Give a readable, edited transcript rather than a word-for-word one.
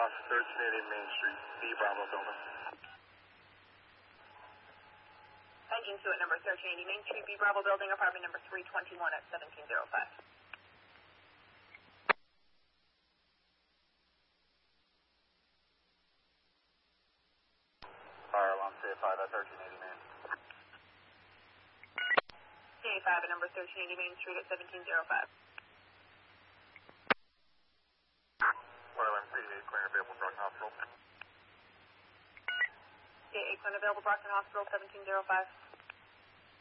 1380 Main Street, B Bravo building. Engine 2 at number 1380 Main Street, B Bravo building, apartment number 321 at 1705. Fire alarm CA5 at 1380 Main. CA5 at number 1380 Main Street at 1705. Fire alarm CA8 clear available Brockton Hospital. CA8 clear available Brockton Hospital, 1705.